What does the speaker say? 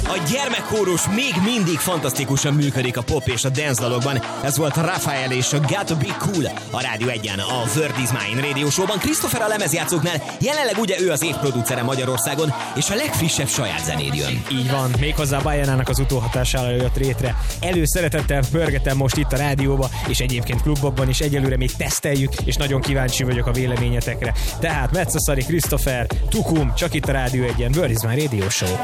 A gyermekkórus még mindig fantasztikusan működik a pop és a dance dalokban. Ez volt Rafael és a Got to Be Cool a Rádió 1-en, a Word is Mine Radio Show-ban. Christopher a lemezjátszóknál, jelenleg ugye ő az évproducere Magyarországon, és a legfrissebb saját zenéd jön. Így van, méghozzá Bajanának az utóhatására jött rétre. Előszeretettel pörgetem most itt a rádióba, és egyébként klubokban is egyelőre még teszteljük, és nagyon kíváncsi vagyok a véleményetekre. Tehát Metszaszari Christopher, Tukum, csak itt a Rádió 1-en, Word is Mine Radio Show.